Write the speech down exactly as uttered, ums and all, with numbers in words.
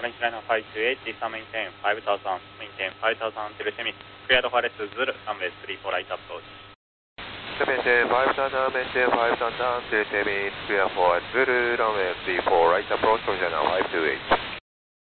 Orange Liner five two eight is maintain five thousand, maintain five thousand till Semis, cleared for left Zulu, runway three four right approach. Maintain five thousand, maintain five thousand till Semis, clear for Zulu, runway three four right approach, Orange Liner five two eight.